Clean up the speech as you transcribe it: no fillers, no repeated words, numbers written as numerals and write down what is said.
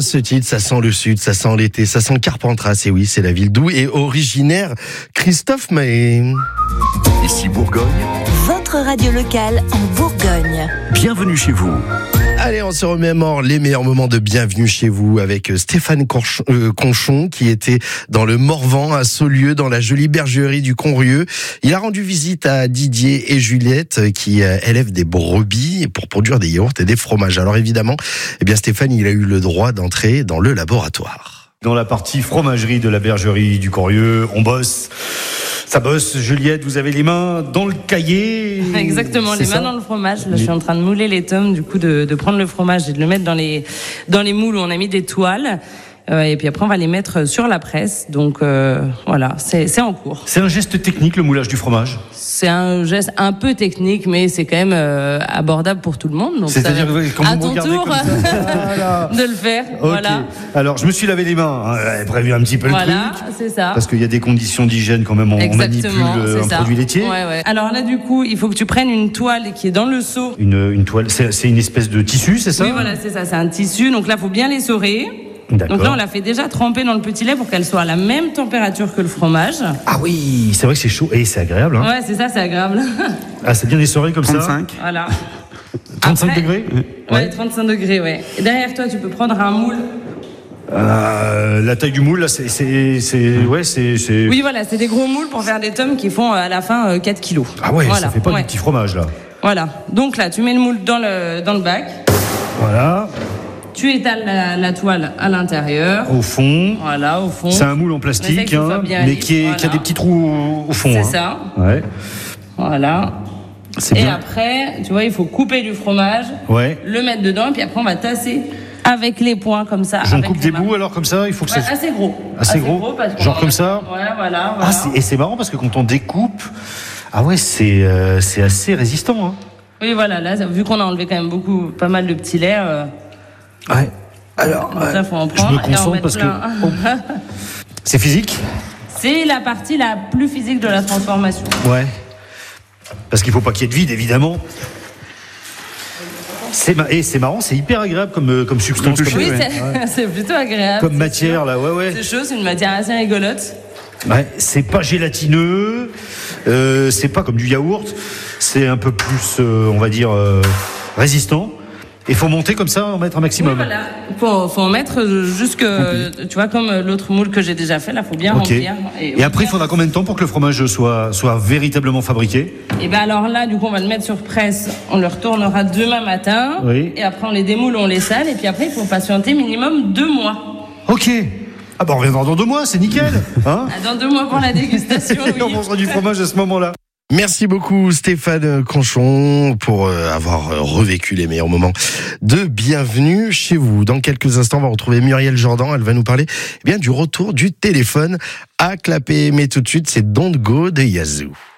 Ah, ce titre, ça sent le sud, ça sent l'été, ça sent Carpentras. Et oui, c'est la ville d'où est originaire Christophe Maé. Ici Bourgogne. Votre radio locale en Bourgogne. Bienvenue chez vous. Allez, on se remémore les meilleurs moments de Bienvenue chez vous avec Stéphane Conchon qui était dans le Morvan à Saulieu, dans la jolie bergerie du Conrieux. Il a rendu visite à Didier et Juliette qui élèvent des brebis pour produire des yaourts et des fromages. Alors évidemment, Stéphane, il a eu le droit d'entrer dans le laboratoire. Dans la partie fromagerie de la bergerie du Conrieux, on bosse. Ça bosse, Juliette, vous avez les mains dans le cahier. Exactement, les mains dans le fromage. Là, je suis en train de mouler les tomes, du coup, de prendre le fromage et de le mettre dans les moules où on a mis des toiles. Et puis après, on va les mettre sur la presse. Donc voilà, c'est en cours. C'est un geste technique, le moulage du fromage? C'est un geste un peu technique, mais c'est quand même abordable pour tout le monde. Donc c'est-à-dire quand vous me regardez tour comme ça, de le faire. Okay. Voilà. Alors, je me suis lavé les mains, j'avais prévu un petit peu le truc. Voilà, c'est ça. Parce qu'il y a des conditions d'hygiène quand même, on manipule un produit laitier. Ouais. Alors là, du coup, il faut que tu prennes une toile qui est dans le seau. Une toile, c'est une espèce de tissu, c'est ça? Oui, voilà, c'est ça, c'est un tissu. Donc là, il faut bien l'essorer. D'accord. Donc là, on l'a fait déjà tremper dans le petit lait pour qu'elle soit à la même température que le fromage. Ah oui, c'est vrai que c'est chaud et c'est agréable. Hein. Ouais, c'est ça, c'est agréable. Ah, c'est bien essoré comme 35. ça. Voilà. 35 degrés. Ouais, 35 degrés, ouais. Et derrière toi, tu peux prendre un moule. La taille du moule, là, c'est. Oui, voilà, c'est des gros moules pour faire des tomes qui font à la fin 4 kilos. Ah ouais, voilà. Ça fait pas du petit fromage, là. Voilà. Donc là, tu mets le moule dans le bac. Voilà. Tu étales la toile à l'intérieur. Au fond. Voilà, au fond. C'est un moule en plastique, mais qui a des petits trous au fond. C'est ça. Ouais. Voilà. C'est et bien. après, tu vois, il faut couper du fromage, le mettre dedans, et puis après, on va tasser avec les poings comme ça. J'en coupe des bouts alors comme ça, il faut que c'est assez gros. Assez gros genre comme ça. Ouais, voilà. Et c'est marrant parce que quand on découpe, c'est assez résistant. Hein. Oui, voilà. Là, vu qu'on a enlevé quand même pas mal de petits laits. Ouais. Alors, ça, faut en prendre. Je me concentre parce que c'est physique. C'est la partie la plus physique de la transformation. Ouais. Parce qu'il faut pas qu'il y ait de vide, évidemment. C'est marrant, c'est hyper agréable comme substance. Oui, c'est plutôt agréable. Comme matière, là, ouais. C'est chaud, c'est une matière assez rigolote. Ouais, c'est pas gélatineux, c'est pas comme du yaourt, c'est un peu plus, on va dire, résistant. Il faut monter comme ça, en mettre un maximum. Oui, voilà. Faut en mettre jusque, tu vois, comme l'autre moule que j'ai déjà fait, là, faut bien remplir. Et après, il faudra combien de temps pour que le fromage soit véritablement fabriqué? Et ben alors là, du coup, on va le mettre sur presse, on le retournera demain matin. Oui. Et après, on les démoule, on les sale, et puis après, il faut patienter minimum 2 mois. Ok. Ah bah on reviendra dans 2 mois, c'est nickel. Hein? Dans 2 mois pour la dégustation. Et on mangera du fromage à ce moment-là. Merci beaucoup Stéphane Conchon pour avoir revécu les meilleurs moments de Bienvenue chez vous. Dans quelques instants, on va retrouver Muriel Jordan. Elle va nous parler du retour du téléphone à clapper. Mais tout de suite, c'est Don't Go de Yazoo.